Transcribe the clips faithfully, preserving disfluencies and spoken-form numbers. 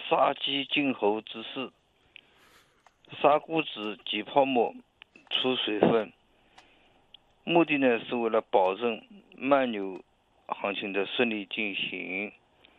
杀鸡儆猴之势，杀股指挤泡沫出水分，目的呢是为了保证慢牛行情的顺利进行。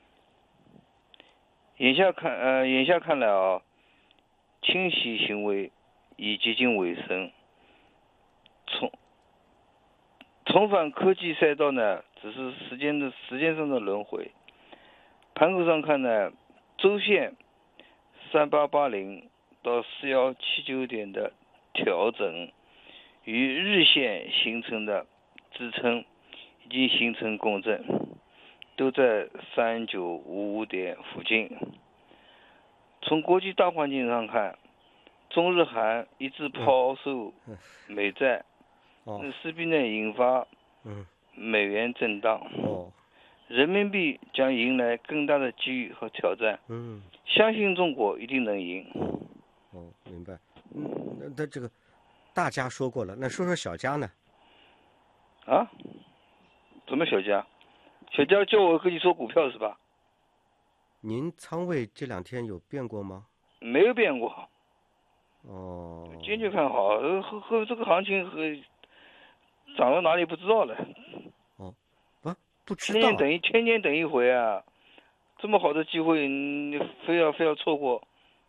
眼下看呃，眼下看来啊，清洗行为已接近尾声，重重返科技赛道呢，只是时间的时间上的轮回。盘口上看呢，周线三八八零到四幺七九点的调整，与日线形成的支撑已经形成共振，都在三九五五点附近。从国际大环境上看，中日韩一致抛售美债， 哦， 势必呢引发嗯， 美元震荡， 哦， 人民币将迎来更大的机遇和挑战。 嗯， 相信中国一定能赢。 哦，明白。嗯，那那这个大家说过了，那说说小家呢？ 啊？怎么小家？小家叫我跟你说股票是吧？ 您仓位这两天有变过吗？ 没有变过， 哦， 坚决看好。呃，和和这个行情和涨到哪里不知道了。 哦，不不知千道。 年等一千年等一回啊！这么好的机会，你非要非要错过？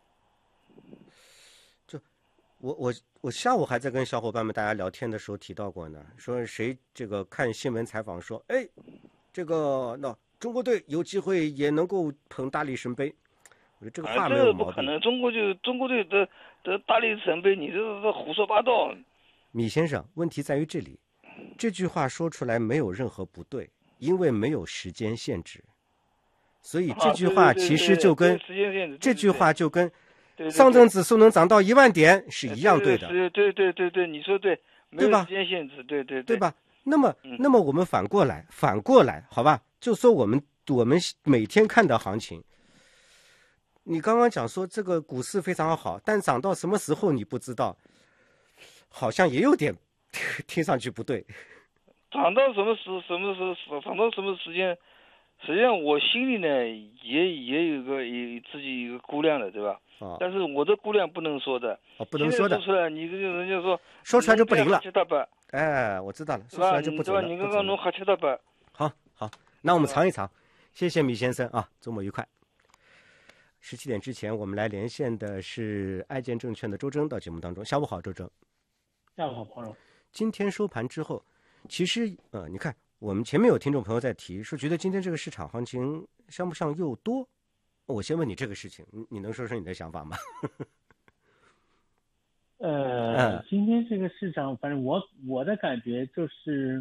就我我我下午还在跟小伙伴们大家聊天的时候提到过呢，说谁这个看新闻采访说，哎，这个那中国队有机会也能够捧大力神杯。我觉得这个啊， 话没这有毛病。 个不可能！中国就中国队的的大力神杯，你这是胡说八道。 米先生，问题在于这里，这句话说出来没有任何不对，因为没有时间限制。所以这句话其实就跟、 啊、对对对对时间限制这句话就跟对对对上证指数能涨到一万点是一样对的， 对对对对对，你说对，没有时间限制，对对对吧？那么， 嗯、 那么我们反过来，反过来，好吧？就说我们我们每天看的行情，你刚刚讲说这个股市非常好，但涨到什么时候你不知道，好像也有点听上去不对。 涨到什么时什么时候涨到什么时间？实际上我心里呢也也有个有自己一个估量的，对吧？ 哦、 但是我的估量不能说的。 哦，不能说的。 说出来，你这个人家说说出来就不灵了。 七大八。 哎，我知道了，说出来就不准了。 你刚刚弄哈七大八。 好好，那我们尝一尝。谢谢米先生啊，周末愉快。十七点之前，我们来连线的是爱建证券的周征到节目当中。下午好，周征。 下午好，朋友。 今天收盘之后，其实呃，你看我们前面有听众朋友在提说，觉得今天这个市场行情像不像又多？我先问你这个事情，你你能说说你的想法吗？ 呃、嗯，今天这个市场，反正我我的感觉就是，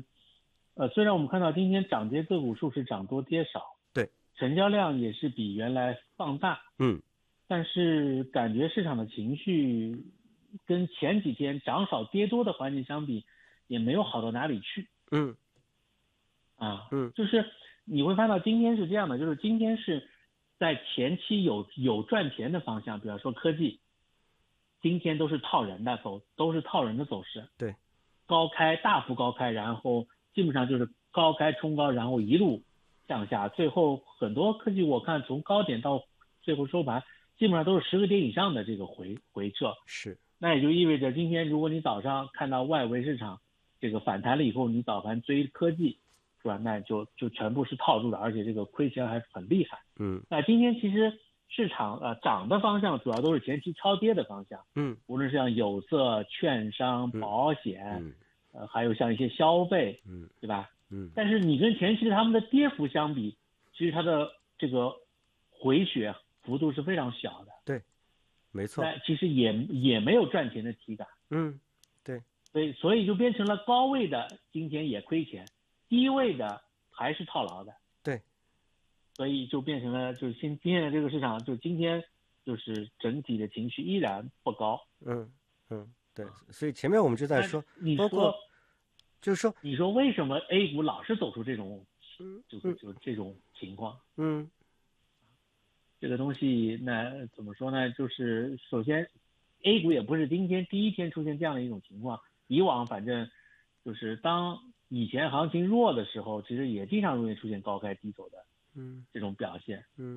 呃，虽然我们看到今天涨跌个股数是涨多跌少， 对， 成交量也是比原来放大， 嗯， 但是感觉市场的情绪跟前几天涨少跌多的环境相比，也没有好到哪里去， 嗯， 啊， 嗯， 就是你会看到今天是这样的，就是今天是在前期有有赚钱的方向，比方说科技。今天都是套人的走，都是套人的走势。 对， 高开大幅高开，然后基本上就是高开冲高，然后一路向下，最后很多科技我看从高点到最后收盘，基本上都是十个点以上的这个回回撤。 是， 那也就意味着今天如果你早上看到外围市场这个反弹了以后，你早盘追科技，是吧？那就就全部是套住的，而且这个亏钱还很厉害。 嗯， 那今天其实。市场呃涨的方向主要都是前期超跌的方向， 嗯， 无论是像有色、券商、保险， 嗯， 呃，还有像一些消费， 嗯， 对吧？ 嗯， 但是你跟前期他们的跌幅相比，其实它的这个回血幅度是非常小的。 对，没错。 那其实也也没有赚钱的体感。 嗯，对。 所以所以就变成了高位的今天也亏钱，低位的还是套牢的。 对。 所以就变成了，就是今今天的这个市场，就今天就是整体的情绪依然不高。 嗯嗯，对，所以前面我们就在说， 你说就是说， 你说为什么 A 股老是走出这种，就是就这种情况？ 嗯， 这个东西那怎么说呢？就是首先 ，A 股也不是今天第一天出现这样的一种情况，以往反正就是当以前行情弱的时候，其实也经常容易出现高开低走的。 嗯， 这种表现， 嗯。